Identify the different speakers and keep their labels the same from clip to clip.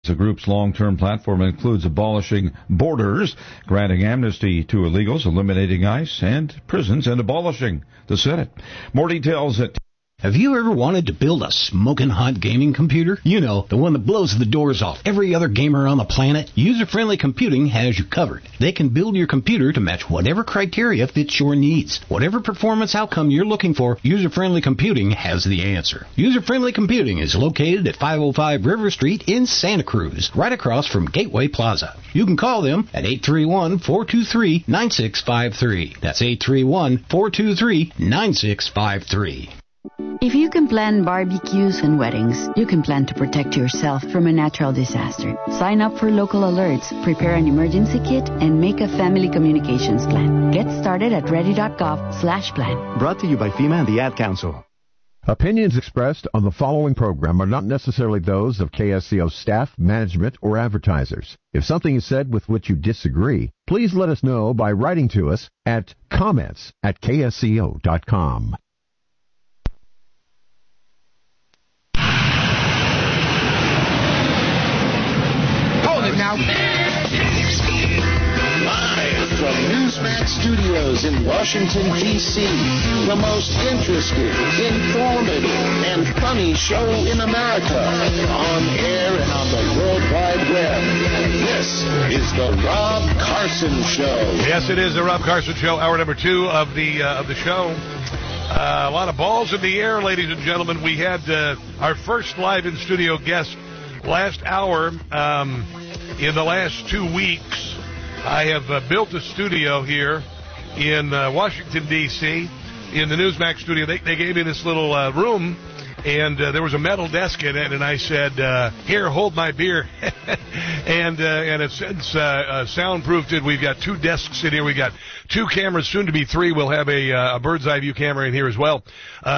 Speaker 1: The group's long-term platform includes abolishing borders, granting amnesty to illegals, eliminating ICE and prisons, and abolishing the Senate. More details at...
Speaker 2: Have you ever wanted to build a smoking hot gaming computer? You know, the one that blows the doors off every other gamer on the planet? User-Friendly Computing has you covered. They can build your computer to match whatever criteria fits your needs. Whatever performance outcome you're looking for, User-Friendly Computing has the answer. User-Friendly Computing is located at 505 River Street in Santa Cruz, right across from Gateway Plaza. You can call them at 831-423-9653. That's 831-423-9653.
Speaker 3: If you can plan barbecues and weddings, you can plan to protect yourself from a natural disaster. Sign up for local alerts, prepare an emergency kit, and make a family communications plan. Get started at ready.gov/plan.
Speaker 4: Brought to you by FEMA and the Ad Council.
Speaker 5: Opinions expressed on the following program are not necessarily those of KSCO staff, management, or advertisers. If something is said with which you disagree, please let us know by writing to us at comments@ksco.com.
Speaker 6: Now, live from Newsmax Studios in Washington, D.C., the most interesting, informative, and funny show in America, on air and on the World Wide Web. This is the Rob Carson Show.
Speaker 7: Yes, it is the Rob Carson Show, hour number 2 of the show. A lot of balls in the air, ladies and gentlemen. We had our first live in-studio guest last hour. In the last 2 weeks, I have built a studio here in Washington, D.C., in the Newsmax studio. They gave me this little room, and there was a metal desk in it, and I said, here, hold my beer. and it's soundproofed it. We've got 2 desks in here. We've got 2 cameras, soon to be 3. We'll have a bird's eye view camera in here as well.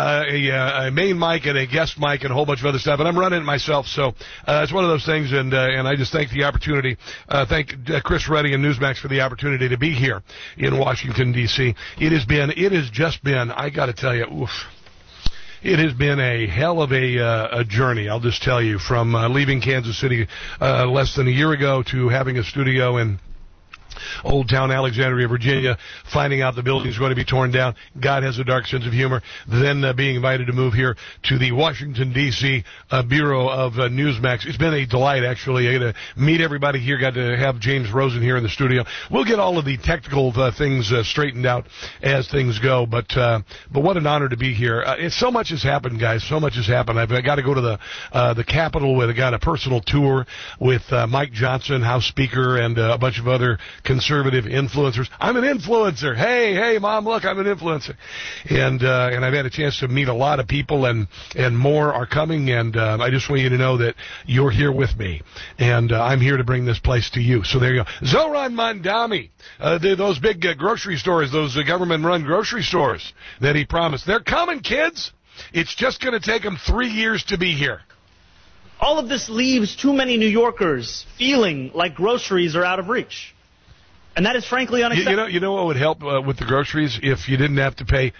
Speaker 7: A main mic and a guest mic and a whole bunch of other stuff. And I'm running it myself, so it's one of those things. And I just thank the opportunity. Thank Chris Ruddy and Newsmax for the opportunity to be here in Washington, D.C. It has just been, I got to tell you, oof. It has been a hell of a journey, I'll just tell you, from leaving Kansas City less than a year ago to having a studio in Old Town Alexandria, Virginia, finding out the building's going to be torn down. God has a dark sense of humor. Then being invited to move here to the Washington, D.C. Bureau of Newsmax. It's been a delight, actually. I got to meet everybody here. Got to have James Rosen here in the studio. We'll get all of the technical things straightened out as things go. But what an honor to be here. So much has happened, guys. So much has happened. I've got to go to the Capitol. I got a personal tour with Mike Johnson, House Speaker, and a bunch of other conservative influencers. I'm an influencer. Hey, Mom, look, I'm an influencer. And I've had a chance to meet a lot of people, and more are coming, and I just want you to know that you're here with me, and I'm here to bring this place to you. So there you go. Zoran Mondami, those big grocery stores, those government-run grocery stores that he promised, they're coming, kids. It's just going to take them 3 years to be here.
Speaker 8: All of this leaves too many New Yorkers feeling like groceries are out of reach. And that is frankly unacceptable.
Speaker 7: You know what would help with the groceries? If you didn't have to pay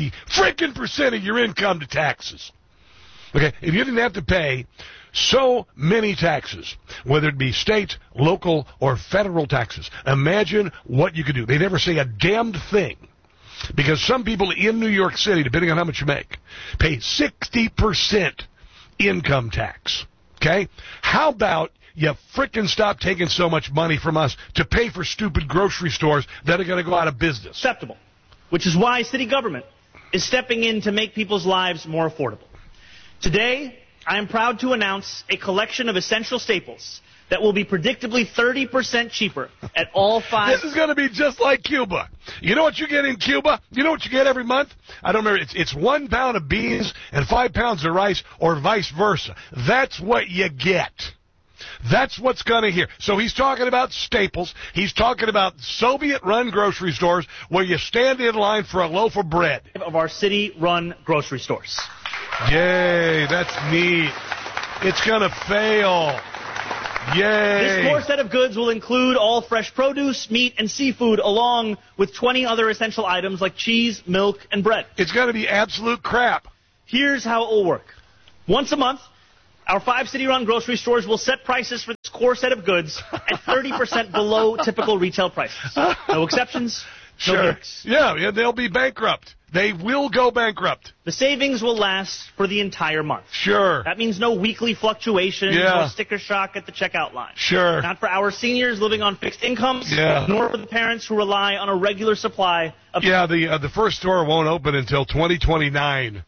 Speaker 7: 50% of your income to taxes. Okay? If you didn't have to pay so many taxes, whether it be state, local, or federal taxes, imagine what you could do. They never say a damned thing. Because some people in New York City, depending on how much you make, pay 60% income tax. Okay? How about you frickin' stop taking so much money from us to pay for stupid grocery stores that are going to go out of business?
Speaker 8: Acceptable. Which is why city government is stepping in to make people's lives more affordable. Today, I am proud to announce a collection of essential staples that will be predictably 30% cheaper at all 5...
Speaker 7: This is going to be just like Cuba. You know what you get in Cuba? You know what you get every month? I don't remember. It's 1 pound of beans and 5 pounds of rice, or vice versa. That's what you get. That's what's going to hear. So he's talking about staples. He's talking about Soviet-run grocery stores where you stand in line for a loaf of bread.
Speaker 8: Of our city-run grocery stores.
Speaker 7: Yay, that's neat. It's going to fail. Yay.
Speaker 8: This core set of goods will include all fresh produce, meat, and seafood, along with 20 other essential items like cheese, milk, and bread.
Speaker 7: It's going to be absolute crap.
Speaker 8: Here's how it will work. Once a month, Our 5 city-run grocery stores will set prices for this core set of goods at 30% below typical retail prices. No exceptions, no gimmicks.
Speaker 7: Yeah, they'll be bankrupt. They will go bankrupt.
Speaker 8: The savings will last for the entire month.
Speaker 7: Sure.
Speaker 8: That means no weekly fluctuations or sticker shock at the checkout line.
Speaker 7: Sure.
Speaker 8: Not for our seniors living on fixed incomes,
Speaker 7: Yeah.
Speaker 8: nor for the parents who rely on a regular supply of...
Speaker 7: Yeah, the first store won't open until 2029.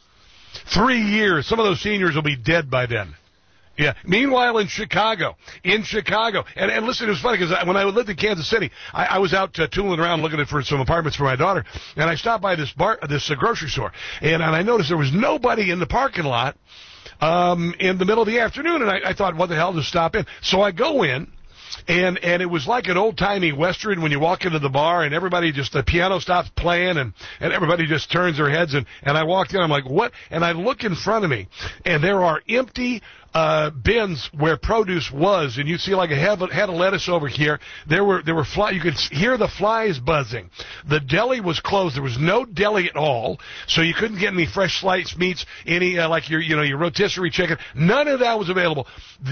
Speaker 7: 3 years. Some of those seniors will be dead by then. Yeah. Meanwhile, in Chicago, and listen, it was funny because when I lived in Kansas City, I was out tooling around looking for some apartments for my daughter, and I stopped by this grocery store, and I noticed there was nobody in the parking lot in the middle of the afternoon, and I thought, what the hell, just stop in. So I go in. And it was like an old-timey Western when you walk into the bar and everybody just, the piano stops playing and everybody just turns their heads. And I walked in, I'm like, what? And I look in front of me, and there are empty bins where produce was, and you see like a head of lettuce over here. There were flies. You could hear the flies buzzing. The deli was closed. There was no deli at all, so you couldn't get any fresh sliced meats, any like your rotisserie chicken. None of that was available.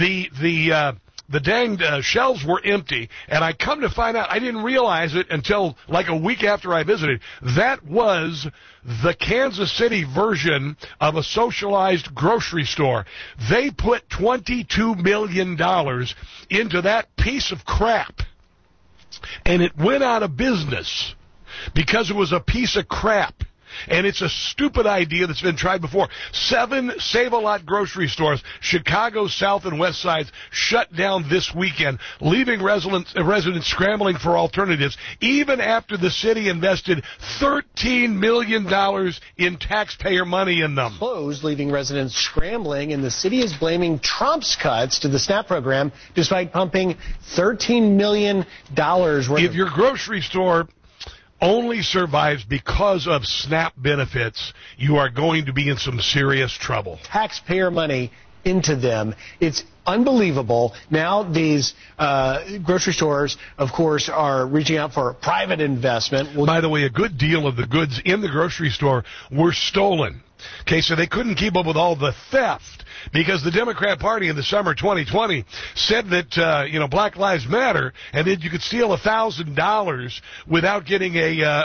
Speaker 7: The dang shelves were empty, and I come to find out, I didn't realize it until like a week after I visited, that was the Kansas City version of a socialized grocery store. They put $22 million into that piece of crap, and it went out of business because it was a piece of crap. And it's a stupid idea that's been tried before. 7 Save-A-Lot grocery stores, Chicago's South and West Sides, shut down this weekend, leaving residents scrambling for alternatives, even after the city invested $13 million in taxpayer money in them.
Speaker 9: Closed, leaving residents scrambling, and the city is blaming Trump's cuts to the SNAP program, despite pumping $13 million worth of...
Speaker 7: If your grocery store only survives because of SNAP benefits, you are going to be in some serious trouble.
Speaker 9: Taxpayer money into them. It's unbelievable. Now these grocery stores, of course, are reaching out for private investment.
Speaker 7: By the way, a good deal of the goods in the grocery store were stolen. Okay, so they couldn't keep up with all the theft because the Democrat Party in the summer 2020 said that Black Lives Matter, and that you could steal $1,000 without getting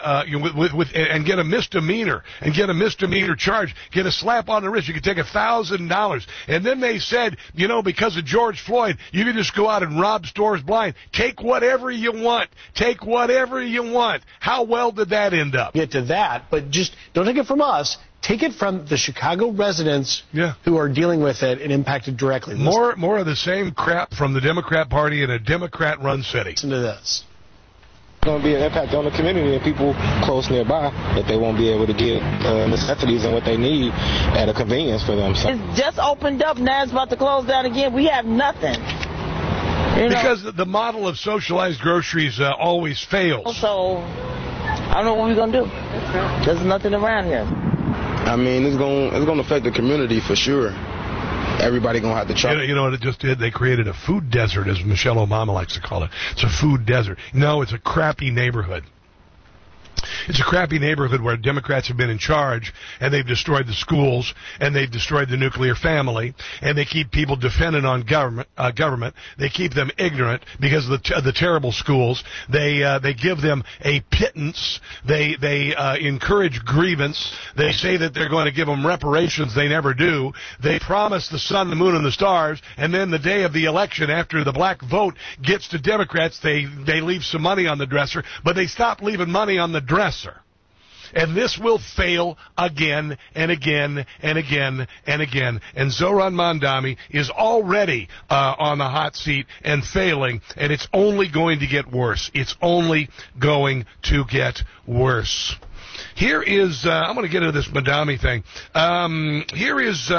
Speaker 7: and get a misdemeanor charge, get a slap on the wrist. You could take $1,000, and then they said, because of George Floyd, you can just go out and rob stores blind. Take whatever you want. Take whatever you want. How well did that end up?
Speaker 9: Get to that, but just don't take it from us. Take it from the Chicago residents who are dealing with it and impacted directly.
Speaker 7: More of the same crap from the Democrat Party in a Democrat-run city.
Speaker 9: Listen to this.
Speaker 10: It's going to be an impact on the community and people close nearby that they won't be able to get necessities and what they need at a convenience for them. So.
Speaker 11: It's just opened up. Now it's about to close down again. We have nothing.
Speaker 7: Because the model of socialized groceries always fails.
Speaker 11: So I don't know what we're going to do. There's nothing around here.
Speaker 10: I mean, it's going to affect the community for sure. Everybody going to have to try.
Speaker 7: You know what it just did? They created a food desert, as Michelle Obama likes to call it. It's a food desert. No, it's a crappy neighborhood. It's a crappy neighborhood where Democrats have been in charge, and they've destroyed the schools, and they've destroyed the nuclear family, and they keep people dependent on government. They keep them ignorant because of the terrible schools. They give them a pittance. They encourage grievance. They say that they're going to give them reparations. They never do. They promise the sun, the moon, and the stars, and then the day of the election, after the black vote gets to Democrats, they leave some money on the dresser, but they stop leaving money on the dresser. And this will fail again and again and again and again. And Zohran Mamdani is already on the hot seat and failing, and it's only going to get worse. It's only going to get worse. Here is, I'm going to get into this Mamdani thing. Here is...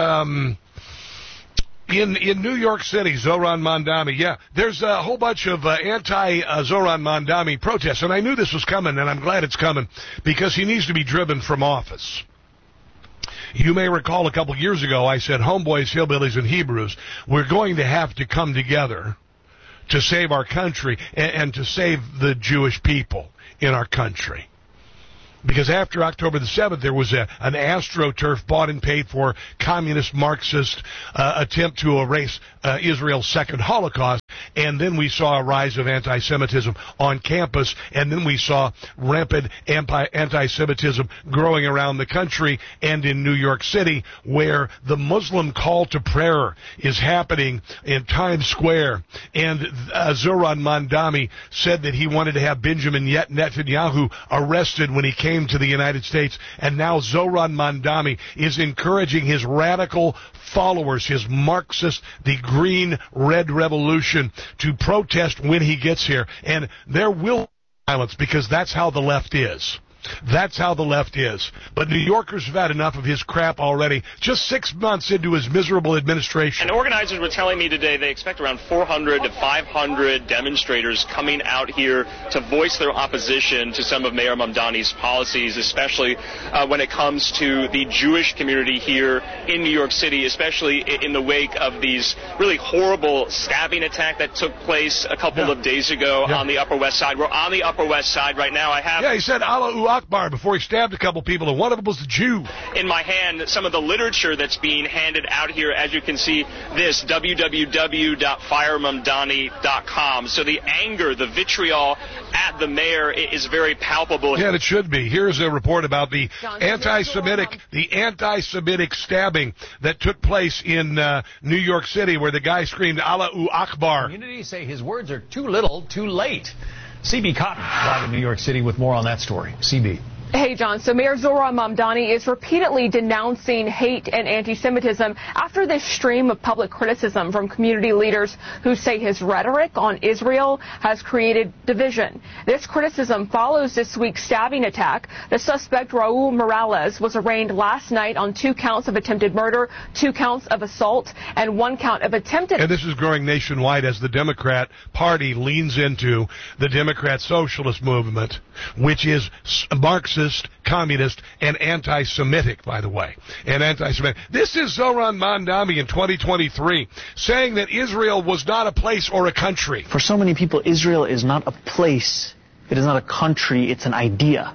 Speaker 7: In New York City, Zohran Mamdani, there's a whole bunch of anti-Zohran Mamdani protests, and I knew this was coming, and I'm glad it's coming, because he needs to be driven from office. You may recall a couple years ago I said, homeboys, hillbillies, and Hebrews, we're going to have to come together to save our country and to save the Jewish people in our country. Because after October the 7th, there was an AstroTurf bought and paid for communist Marxist attempt to erase Israel's second Holocaust. And then we saw a rise of anti-Semitism on campus. And then we saw rampant anti-Semitism growing around the country and in New York City, where the Muslim call to prayer is happening in Times Square. And Zoran Mandami said that he wanted to have Benjamin Netanyahu arrested when he came to the United States, and now Zoran Mandami is encouraging his radical followers, his Marxist, the Green Red Revolution, to protest when he gets here. And there will be violence, because that's how the left is. That's how the left is. But New Yorkers have had enough of his crap already, just 6 months into his miserable administration.
Speaker 12: And organizers were telling me today they expect around 400 to 500 demonstrators coming out here to voice their opposition to some of Mayor Mamdani's policies, especially when it comes to the Jewish community here in New York City, especially in the wake of these really horrible stabbing attack that took place a couple of days ago on the Upper West Side. We're on the Upper West Side right now.
Speaker 7: He said Allah Akbar before he stabbed a couple people, and one of them was a Jew.
Speaker 12: In my hand, some of the literature that's being handed out here, as you can see, this, www.firemamdani.com. So the anger, the vitriol at the mayor is very palpable.
Speaker 7: Yeah, it should be. Here's a report about the anti-Semitic stabbing that took place in New York City, where the guy screamed Allahu Akbar.
Speaker 13: Communities say his words are too little, too late. CB Cotton, live in New York City with more on that story. CB.
Speaker 14: Hey, John. So Mayor Zoran Mamdani is repeatedly denouncing hate and anti-Semitism after this stream of public criticism from community leaders who say his rhetoric on Israel has created division. This criticism follows this week's stabbing attack. The suspect, Raul Morales, was arraigned last night on 2 counts of attempted murder, 2 counts of assault, and 1 count of attempted...
Speaker 7: And this is growing nationwide as the Democrat Party leans into the Democrat Socialist Movement, which is Marxist, communist, and anti-Semitic, by the way. And anti-Semitic. This is Zoran Mandami in 2023 saying that Israel was not a place or a country.
Speaker 15: For so many people, Israel is not a place. It is not a country. It's an idea.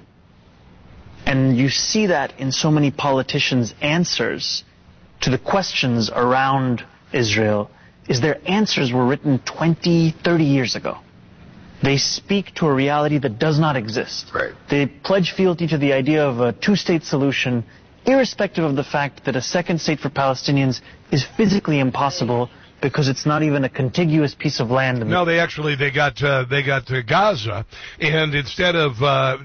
Speaker 15: And you see that in so many politicians' answers to the questions around Israel, is their answers were written 20, 30 years ago. They speak to a reality that does not exist.
Speaker 16: Right.
Speaker 15: They pledge fealty to the idea of a 2-state solution, irrespective of the fact that a second state for Palestinians is physically impossible because it's not even a contiguous piece of land.
Speaker 7: No, they got to Gaza, and instead of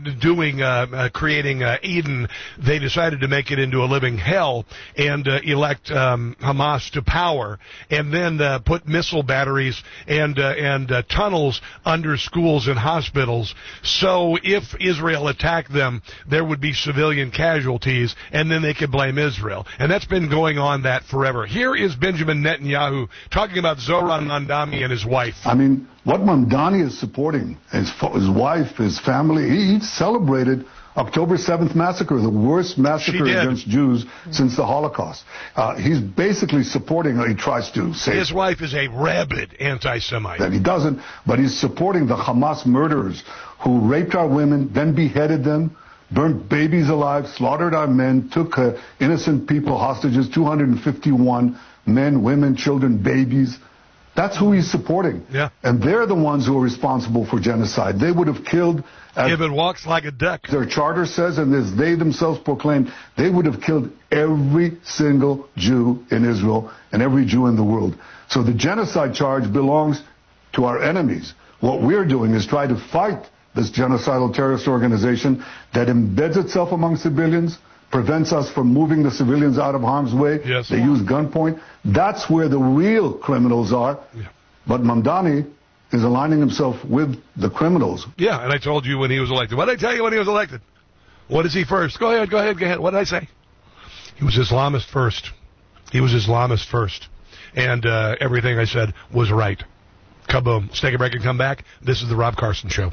Speaker 7: creating Eden, they decided to make it into a living hell and elect Hamas to power, and then put missile batteries and tunnels under schools and hospitals. So if Israel attacked them, there would be civilian casualties, and then they could blame Israel. And that's been going on that forever. Here is Benjamin Netanyahu talking about Zoran Mandami and his wife.
Speaker 16: I mean, what Mamdani is supporting, his wife, his family, he celebrated October 7th massacre, the worst massacre against Jews since the Holocaust. He's basically supporting, or he tries to say...
Speaker 7: His wife is a rabid anti-Semite.
Speaker 16: That he doesn't, but he's supporting the Hamas murderers who raped our women, then beheaded them, burnt babies alive, slaughtered our men, took innocent people hostages, 251 men, women, children, babies. That's who he's supporting.
Speaker 7: Yeah.
Speaker 16: And they're the ones who are responsible for genocide. They would have killed...
Speaker 7: If it walks like a duck.
Speaker 16: Their charter says, and as they themselves proclaim, they would have killed every single Jew in Israel and every Jew in the world. So the genocide charge belongs to our enemies. What we're doing is try to fight this genocidal terrorist organization that embeds itself among civilians, prevents us from moving the civilians out of harm's way.
Speaker 7: Yes.
Speaker 16: They use gunpoint. That's where the real criminals are. Yeah. But Mamdani is aligning himself with the criminals.
Speaker 7: Yeah, and I told you when he was elected. What did I tell you when he was elected? What is he first? Go ahead. What did I say? He was Islamist first. And everything I said was right. Kaboom. Let's take a break and come back. This is the Rob Carson Show.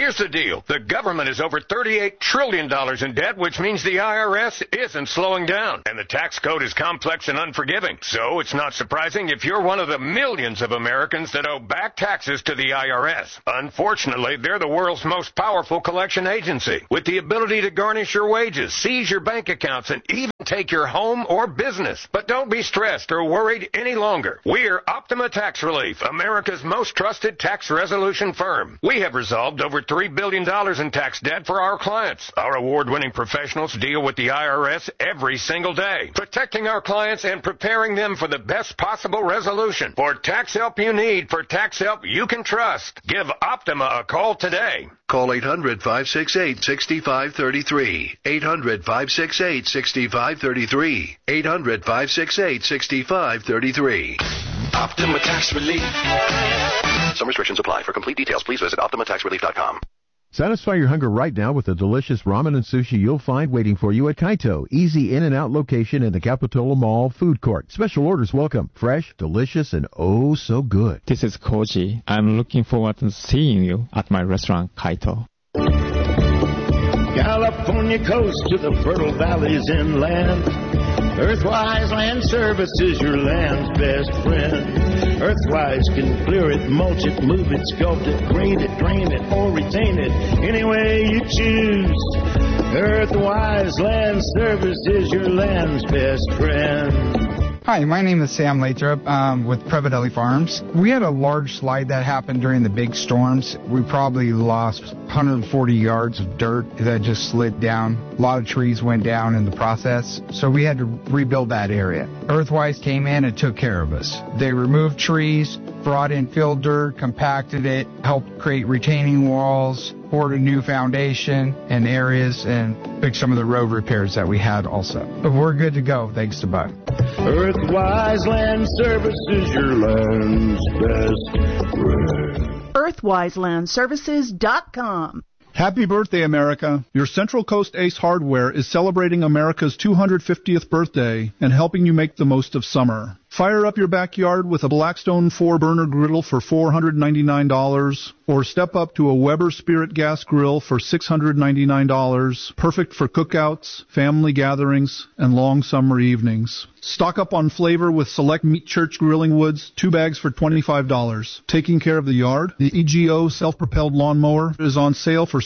Speaker 17: Here's the deal. The government is over $38 trillion in debt, which means the IRS isn't slowing down. And the tax code is complex and unforgiving. So it's not surprising if you're one of the millions of Americans that owe back taxes to the IRS. Unfortunately, they're the world's most powerful collection agency, with the ability to garnish your wages, seize your bank accounts, and even take your home or business. But don't be stressed or worried any longer. We're Optima Tax Relief, America's most trusted tax resolution firm. We have resolved over $3 billion in tax debt for our clients. Our award-winning professionals deal with the IRS every single day, protecting our clients and preparing them for the best possible resolution. For tax help you need, for tax help you can trust, give Optima a call today.
Speaker 18: Call 800-568-6533. 800-568-6533. 800-568-6533.
Speaker 19: Optima Tax Relief. Some restrictions apply. For complete details, please visit OptimaTaxRelief.com.
Speaker 5: Satisfy your hunger right now with the delicious ramen and sushi you'll find waiting for you at Kaito. Easy in and out location in the Capitola Mall food court. Special orders welcome. Fresh, delicious, and oh so good.
Speaker 20: This is Koji. I'm looking forward to seeing you at my restaurant, Kaito.
Speaker 6: California coast to the fertile valleys inland. Earthwise Land Services, your land's best friend. Earthwise can clear it, mulch it, move it, sculpt it, grade it, drain it, or retain it, any way you choose. Earthwise Land Services, your land's best friend.
Speaker 21: Hi, my name is Sam Lathrop with Prevadelli Farms. We had a large slide that happened during the big storms. We probably lost 140 yards of dirt that just slid down. A lot of trees went down in the process, so we had to rebuild that area. Earthwise came in and took care of us. They removed trees, brought in fill dirt, compacted it, helped create retaining walls, poured a new foundation in areas, and fixed some of the road repairs that we had also. But we're good to go, thanks to Bud.
Speaker 6: Earthwise Land Services, your land's best friend.
Speaker 22: EarthwiseLandServices.com.
Speaker 23: Happy birthday, America. Your Central Coast Ace Hardware is celebrating America's 250th birthday and helping you make the most of summer. Fire up your backyard with a Blackstone 4-burner griddle for $499, or step up to a Weber Spirit gas grill for $699, perfect for cookouts, family gatherings, and long summer evenings. Stock up on flavor with select Meat Church grilling woods, 2 bags for $25. Taking care of the yard, the EGO self-propelled lawnmower is on sale for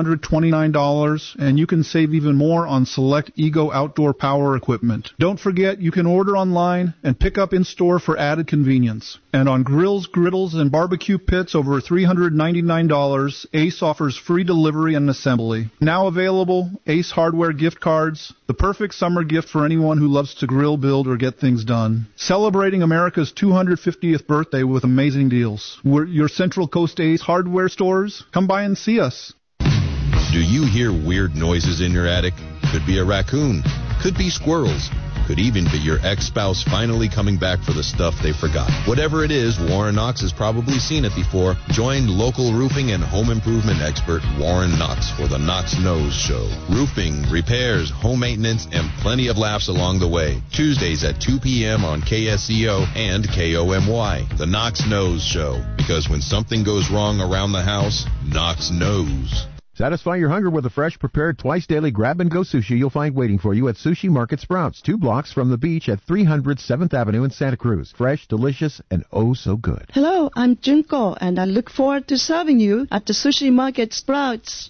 Speaker 23: $729, and you can save even more on select EGO outdoor power equipment. Don't forget, you can order online and pick up in-store for added convenience. And on grills, griddles, and barbecue pits over $399, Ace offers free delivery and assembly. Now available, Ace Hardware gift cards, the perfect summer gift for anyone who loves to grill, build, or get things done. Celebrating America's 250th birthday with amazing deals. We're your Central Coast Ace Hardware stores. Come by and see us.
Speaker 24: Do you hear weird noises in your attic? Could be a raccoon. Could be squirrels. Could even be your ex-spouse finally coming back for the stuff they forgot. Whatever it is, Warren Knox has probably seen it before. Join local roofing and home improvement expert Warren Knox for the Knox Knows Show. Roofing, repairs, home maintenance, and plenty of laughs along the way. Tuesdays at 2 p.m. on KSCO and KOMY. The Knox Knows Show. Because when something goes wrong around the house, Knox knows.
Speaker 5: Satisfy your hunger with a fresh, prepared, twice-daily grab-and-go sushi you'll find waiting for you at Sushi Market Sprouts, 2 blocks from the beach at 300 7th Avenue in Santa Cruz. Fresh, delicious, and oh so good.
Speaker 25: Hello, I'm Junko, and I look forward to serving you at the Sushi Market Sprouts.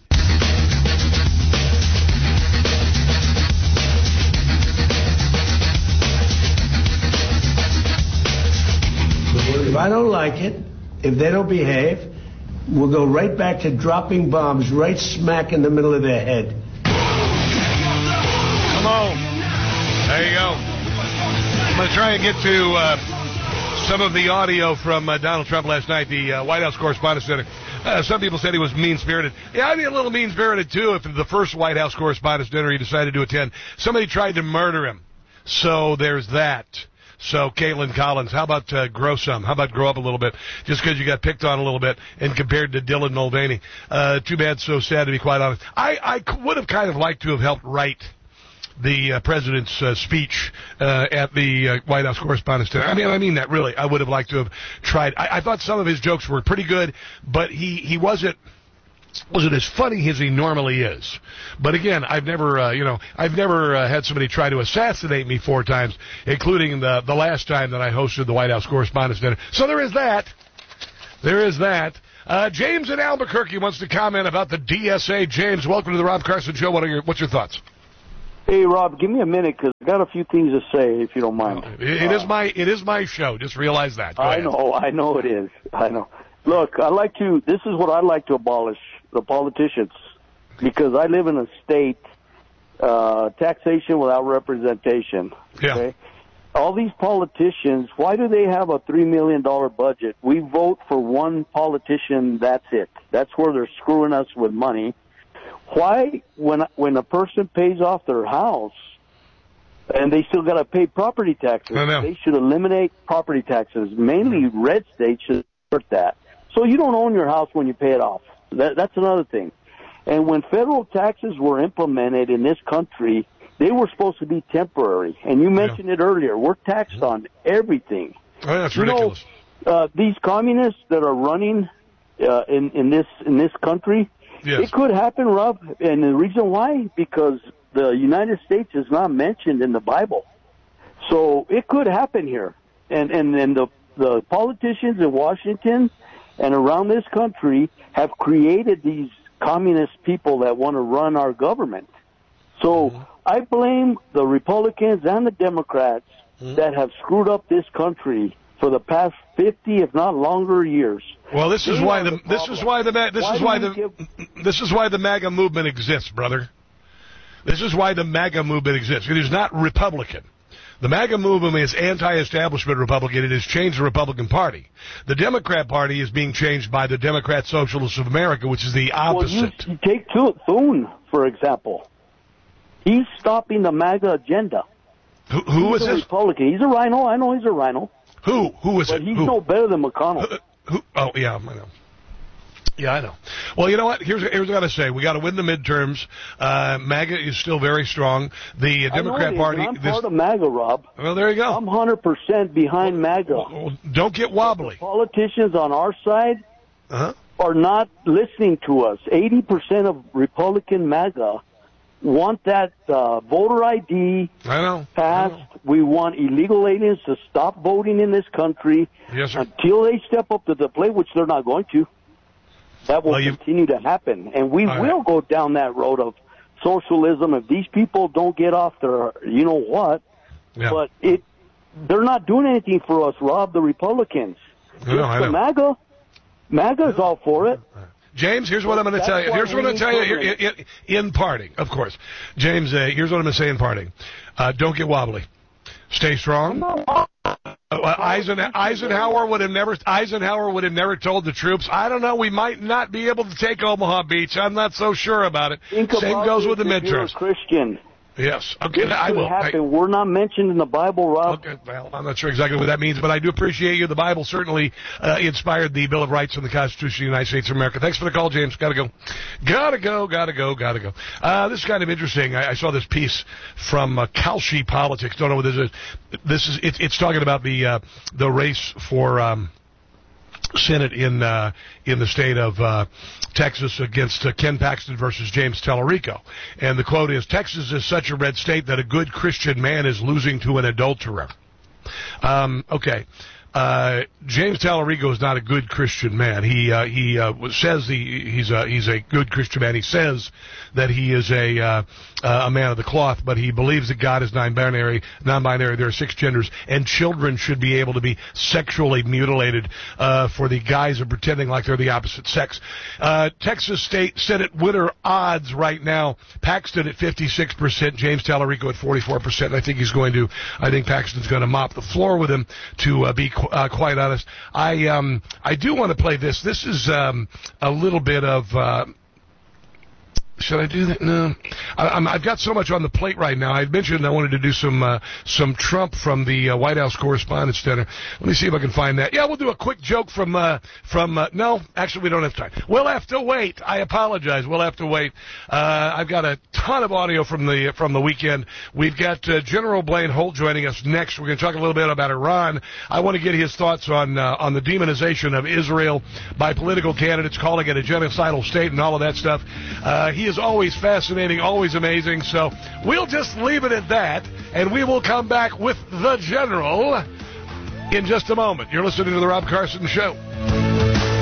Speaker 9: If I don't like it, if they don't behave, we'll go right back to dropping bombs right smack in the middle of their head.
Speaker 7: Come on. There you go. I'm going to try and get to some of the audio from Donald Trump last night, the White House Correspondents' Dinner. Some people said he was mean-spirited. Yeah, I'd be a little mean-spirited, too, if the first White House Correspondents' Dinner he decided to attend, somebody tried to murder him. So there's that. So, Caitlin Collins, how about grow some? How about grow up a little bit? Just because you got picked on a little bit and compared to Dylan Mulvaney. Too bad, so sad, to be quite honest. I would have kind of liked to have helped write the president's speech at the White House Correspondents' Dinner. I mean that, really. I would have liked to have tried. I thought some of his jokes were pretty good, but he wasn't wasn't as funny as he normally is. But again, I've never had somebody try to assassinate me 4 times, including the last time that I hosted the White House Correspondents' Dinner. So there is that. James in Albuquerque wants to comment about the DSA. James, welcome to the Rob Carson Show. What's your thoughts?
Speaker 1: Hey, Rob, give me a minute because I got a few things to say, if you don't mind.
Speaker 7: It is my show. Just realize that.
Speaker 1: I know it is. I know. Look, this is what I'd like to abolish, the politicians, because I live in a state, taxation without representation.
Speaker 7: Yeah.
Speaker 1: Okay? All these politicians, why do they have a $3 million budget? We vote for one politician, that's it. That's where they're screwing us with money. Why, when a person pays off their house, and they still got to pay property taxes, they should eliminate property taxes. Mainly red states should support that. So you don't own your house when you pay it off. That's another thing. And when federal taxes were implemented in this country, they were supposed to be temporary. And you mentioned it earlier. We're taxed on everything.
Speaker 7: Oh, that's ridiculous.
Speaker 1: These communists that are running in this country, it could happen, Rob. And the reason why, because the United States is not mentioned in the Bible. So it could happen here. And the politicians in Washington and around this country have created these communist people that want to run our government. So I blame the Republicans and the Democrats that have screwed up this country for the past 50, if not longer, years.
Speaker 7: Well, this is why the MAGA movement exists, brother. This is why the MAGA movement exists. It is not Republican. The MAGA movement is anti-establishment Republican. It has changed the Republican Party. The Democrat Party is being changed by the Democrat Socialists of America, which is the opposite.
Speaker 1: Well, you take Thune, for example. He's stopping the MAGA agenda.
Speaker 7: Who is this?
Speaker 1: Republican. He's a rhino. I know he's a rhino.
Speaker 7: Who is it?
Speaker 1: But he's no better than McConnell.
Speaker 7: Oh, yeah, I know. Yeah, I know. Well, you know what? Here's what I got to say. We got to win the midterms. MAGA is still very strong. The Democrat Party.
Speaker 1: I'm part of MAGA, Rob.
Speaker 7: Well, there you go.
Speaker 1: I'm 100% behind MAGA.
Speaker 7: Well, don't get wobbly.
Speaker 1: The politicians on our side are not listening to us. 80% of Republican MAGA want that voter ID passed. We want illegal aliens to stop voting in this country until they step up to the plate, which they're not going to. That will continue to happen. And we will go down that road of socialism if these people don't get off their you-know-what. Yeah. But they're not doing anything for us, Rob, the Republicans. MAGA. MAGA's all for it.
Speaker 7: James, here's what I'm going to tell you. Here's what I'm going to tell you in parting, of course. James, here's what I'm going to say in parting. Don't get wobbly. Stay strong. Eisenhower would have never told the troops, I don't know, we might not be able to take Omaha Beach. I'm not so sure about it. Same goes with the midterms.
Speaker 1: You're a Christian.
Speaker 7: Yes. Okay, I will.
Speaker 1: We're not mentioned in the Bible, Rob.
Speaker 7: Okay, well, I'm not sure exactly what that means, but I do appreciate you. The Bible certainly inspired the Bill of Rights and the Constitution of the United States of America. Thanks for the call, James. Gotta go. This is kind of interesting. I saw this piece from Kalshi Politics. Don't know what this is. It's talking about the race for Senate in the state of Texas against Ken Paxton versus James Tallarico. And the quote is, Texas is such a red state that a good Christian man is losing to an adulterer. Okay. James Tallarico is not a good Christian man. He says he's a good Christian man. He says that he is a man of the cloth, but he believes that God is non-binary. There are 6 genders, and children should be able to be sexually mutilated for the guise of pretending like they're the opposite sex. Texas State Senate winner odds right now: Paxton at 56%, James Tallarico at 44%. I think Paxton's going to mop the floor with him. To be quite honest, I do want to play this. This is a little bit of Should I do that? No. I've got so much on the plate right now. I mentioned I wanted to do some Trump from the White House Correspondents' Dinner. Let me see if I can find that. Yeah, we'll do a quick joke from no, actually we don't have time. We'll have to wait. I apologize. We'll have to wait. I've got a ton of audio from the weekend. We've got General Blaine Holt joining us next. We're going to talk a little bit about Iran. I want to get his thoughts on the demonization of Israel by political candidates, calling it a genocidal state and all of that stuff. He is always fascinating, always amazing. So we'll just leave it at that, and we will come back with the General in just a moment. You're listening to The Rob Carson Show.